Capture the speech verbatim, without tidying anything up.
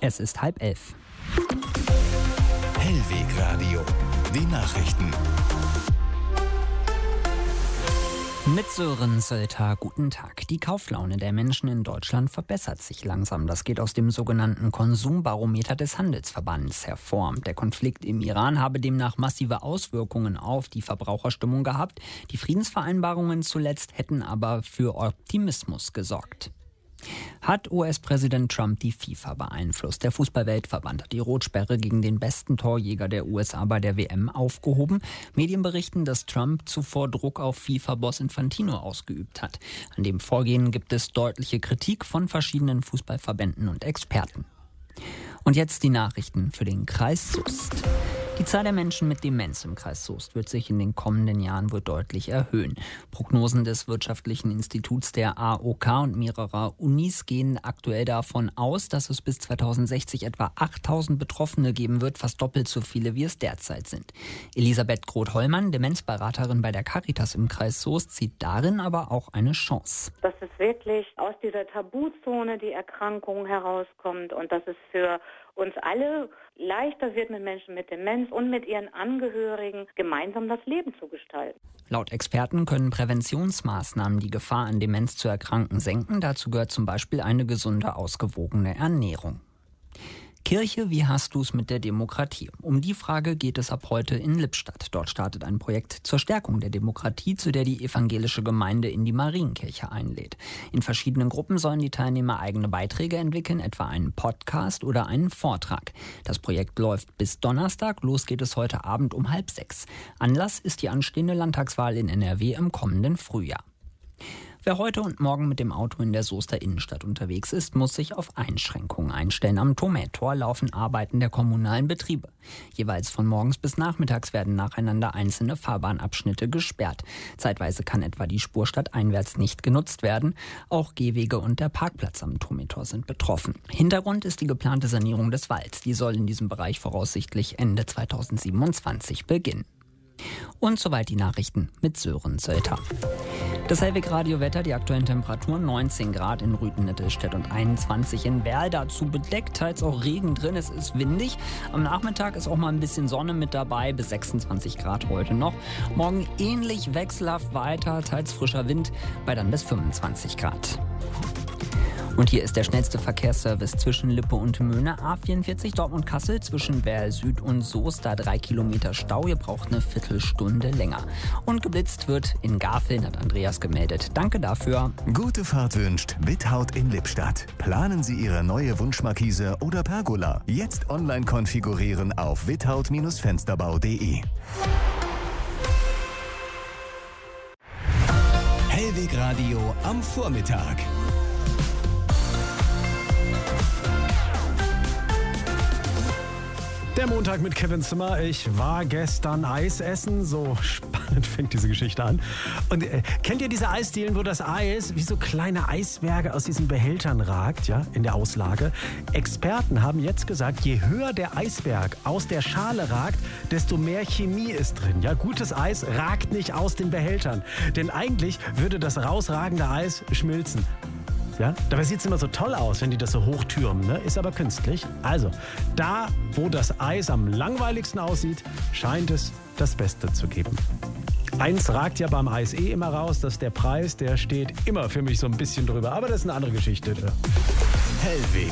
Es ist halb elf. Hellwegradio, die Nachrichten. Mit Sören Sölter, guten Tag. Die Kauflaune der Menschen in Deutschland verbessert sich langsam. Das geht aus dem sogenannten Konsumbarometer des Handelsverbands hervor. Der Konflikt im Iran habe demnach massive Auswirkungen auf die Verbraucherstimmung gehabt. Die Friedensvereinbarungen zuletzt hätten aber für Optimismus gesorgt. Hat U S-Präsident Trump die FIFA beeinflusst? Der Fußball-Weltverband hat die Rotsperre gegen den besten Torjäger der U S A bei der W M aufgehoben. Medien berichten, dass Trump zuvor Druck auf FIFA-Boss Infantino ausgeübt hat. An dem Vorgehen gibt es deutliche Kritik von verschiedenen Fußballverbänden und Experten. Und jetzt die Nachrichten für den Kreis Soest. Die Zahl der Menschen mit Demenz im Kreis Soest wird sich in den kommenden Jahren wohl deutlich erhöhen. Prognosen des Wirtschaftlichen Instituts der A O K und mehrerer Unis gehen aktuell davon aus, dass es bis zweitausendsechzig etwa achttausend Betroffene geben wird, fast doppelt so viele, wie es derzeit sind. Elisabeth Groth-Hollmann, Demenzberaterin bei der Caritas im Kreis Soest, sieht darin aber auch eine Chance. Dass es wirklich aus dieser Tabuzone die Erkrankung herauskommt und dass es für uns alle leichter wird, mit Menschen mit Demenz und mit ihren Angehörigen gemeinsam das Leben zu gestalten. Laut Experten können Präventionsmaßnahmen die Gefahr, an Demenz zu erkranken, senken. Dazu gehört zum Beispiel eine gesunde, ausgewogene Ernährung. Kirche, wie hast du es mit der Demokratie? Um die Frage geht es ab heute in Lippstadt. Dort startet ein Projekt zur Stärkung der Demokratie, zu der die evangelische Gemeinde in die Marienkirche einlädt. In verschiedenen Gruppen sollen die Teilnehmer eigene Beiträge entwickeln, etwa einen Podcast oder einen Vortrag. Das Projekt läuft bis Donnerstag. Los geht es heute Abend um halb sechs. Anlass ist die anstehende Landtagswahl in N R W im kommenden Frühjahr. Wer heute und morgen mit dem Auto in der Soester Innenstadt unterwegs ist, muss sich auf Einschränkungen einstellen. Am Tomätor laufen Arbeiten der kommunalen Betriebe. Jeweils von morgens bis nachmittags werden nacheinander einzelne Fahrbahnabschnitte gesperrt. Zeitweise kann etwa die Spur stadteinwärts nicht genutzt werden. Auch Gehwege und der Parkplatz am Tomätor sind betroffen. Hintergrund ist die geplante Sanierung des Walds. Die soll in diesem Bereich voraussichtlich Ende zweitausendsiebenundzwanzig beginnen. Und soweit die Nachrichten mit Sören Sölter. Das Hellwegradio-Wetter, die aktuellen Temperaturen neunzehn Grad in Rüten-Nettelstedt und einundzwanzig in Werl. Dazu bedeckt, teils auch Regen drin, es ist windig. Am Nachmittag ist auch mal ein bisschen Sonne mit dabei, bis sechsundzwanzig Grad heute noch. Morgen ähnlich wechselhaft weiter, teils frischer Wind, bei dann bis fünfundzwanzig Grad. Und hier ist der schnellste Verkehrsservice zwischen Lippe und Möhne. A vierundvierzig Dortmund-Kassel zwischen Werl Süd und Soest, da drei Kilometer Stau. Ihr braucht eine Viertelstunde länger. Und geblitzt wird in Garfeln, hat Andreas gemeldet. Danke dafür. Gute Fahrt wünscht Without in Lippstadt. Planen Sie Ihre neue Wunschmarkise oder Pergola. Jetzt online konfigurieren auf without Fensterbau punkt de. Hellwegradio am Vormittag. Der Montag mit Kevin Zimmer. Ich war gestern Eis essen. So spannend fängt diese Geschichte an. Und äh, kennt ihr diese Eisdielen, wo das Eis wie so kleine Eisberge aus diesen Behältern ragt, ja, in der Auslage? Experten haben jetzt gesagt, je höher der Eisberg aus der Schale ragt, desto mehr Chemie ist drin. Ja, gutes Eis ragt nicht aus den Behältern. Denn eigentlich würde das rausragende Eis schmilzen. Ja, dabei sieht es immer so toll aus, wenn die das so hochtürmen, ne? Ist aber künstlich. Also, da, wo das Eis am langweiligsten aussieht, scheint es das Beste zu geben. Eins ragt ja beim Eis eh immer raus, dass der Preis, der steht immer für mich so ein bisschen drüber. Aber das ist eine andere Geschichte. Hellweg